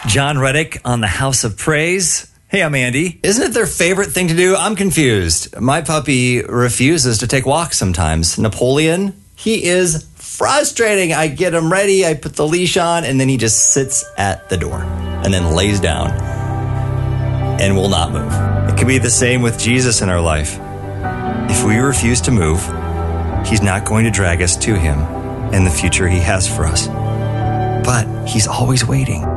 John Reddick on the House of Praise. Hey, I'm Andy. Isn't it their favorite thing to do? I'm confused. My puppy refuses to take walks sometimes. Napoleon, he is frustrating. I get him ready, I put the leash on, and then he just sits at the door and then lays down and will not move. It can be the same with Jesus in our life. If we refuse to move, he's not going to drag us to him and the future he has for us. But he's always waiting.